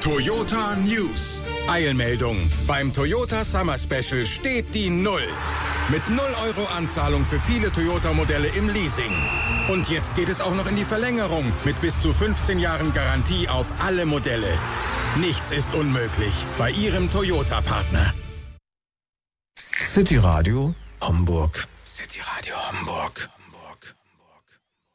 Toyota News. Eilmeldung. Beim Toyota Summer Special steht die 0. Mit 0 € Anzahlung für viele Toyota-Modelle im Leasing. Und jetzt geht es auch noch in die Verlängerung mit bis zu 15 Jahren Garantie auf alle Modelle. Nichts ist unmöglich bei Ihrem Toyota-Partner. City Radio Hamburg. City Radio Hamburg.